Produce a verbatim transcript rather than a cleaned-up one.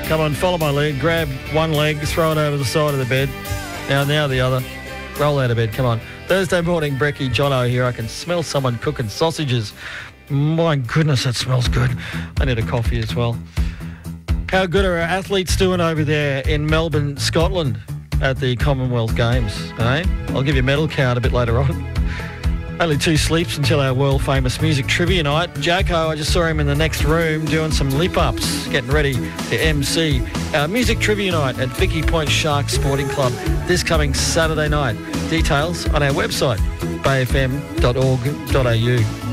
Come on, follow my lead. Grab one leg, throw it over the side of the bed. Now, now the other. Roll out of bed, come on. Thursday morning, Brekkie, Jono here. I can smell someone cooking sausages. My goodness, that smells good. I need a coffee as well. How good are our athletes doing over there in Melbourne, Scotland at the Commonwealth Games? Eh? I'll give you a medal count a bit later on. Only two sleeps until our world-famous music trivia night. Jacko, I just saw him in the next room doing some lip-ups, getting ready to M C our music trivia night at Vicky Point Shark Sporting Club this coming Saturday night. Details on our website, bay f m dot org dot a u.